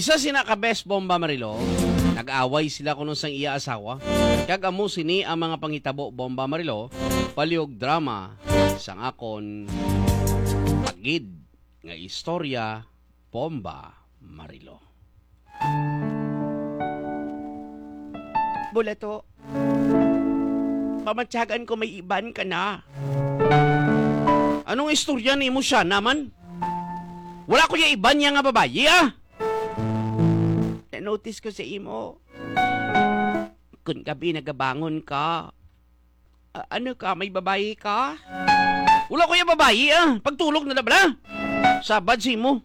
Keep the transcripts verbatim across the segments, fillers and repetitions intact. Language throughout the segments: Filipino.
Isa sina ka best bomba Marilo, nag-away sila kuno sang iya asawa. Kag amo sini ang mga pangitabo bomba Marilo, paliog drama sang akon pagid nga istorya bomba Marilo. Bulato, pamatyagan ko may iban ka na. Anong istorya ni mo siya naman? Wala ko yung iban niya nga babayi ah! Na-notice ko sa imo. Kung gabi nagabangon ka, a- ano ka, may babae ka? Wala ko yung babayi ah! Pagtulog na na bala! Sabad si mo.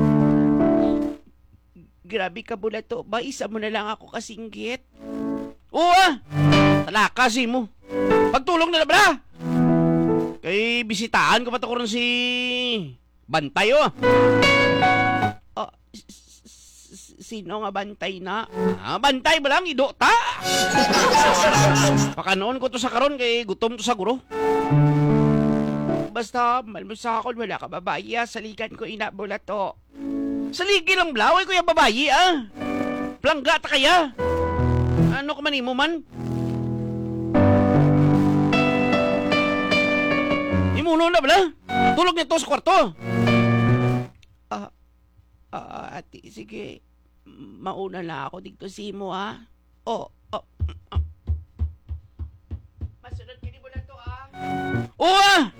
Grabe ka, Bulato. Ba, isa mo na lang ako kasinggit. Oo ah! Talaka si mo. Pagtulog na na bala! Kay bisitaan ko pa to ko rin si Bantay oh. Oh, s- s- sino nga bantay na? Ah, Bantay ba lang? Ido ta! Pakanoon ko to sa karon kay gutom to sa guro. Basta, malmusakol, wala ka babae, ah. Salikan ko ina, Bulato. Saligi lang blaway ko yung babayi ah! Plangga ta kaya! Ano ka man mo man? Imuno na bala? Tulog nito sa kwarto! Ah, ah, ate, sige. Mauna na ako dito si mo, ah. Oh, oh. ah. Masunod ka ni Bulato, ah. Oo ah!